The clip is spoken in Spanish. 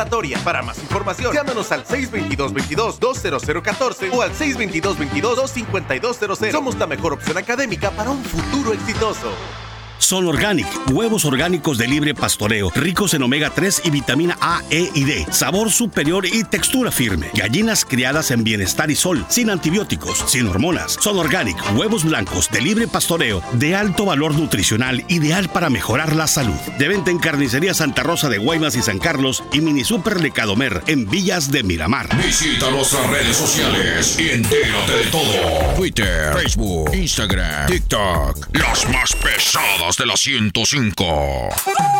Para más información, llámanos al 622-22-20014 o al 622-22-25200. Somos la mejor opción académica para un futuro exitoso. Son Organic, huevos orgánicos de libre pastoreo, ricos en omega 3 y vitamina A, E y D, sabor superior y textura firme. Gallinas criadas en bienestar y sol, sin antibióticos, sin hormonas. Son Organic, huevos blancos de libre pastoreo, de alto valor nutricional, ideal para mejorar la salud. De venta en Carnicería Santa Rosa de Guaymas y San Carlos y Mini Super Lecadomer en Villas de Miramar. Visita nuestras redes sociales y entérate de todo. Twitter, Facebook, Instagram, TikTok. Las más pesadas de la 105.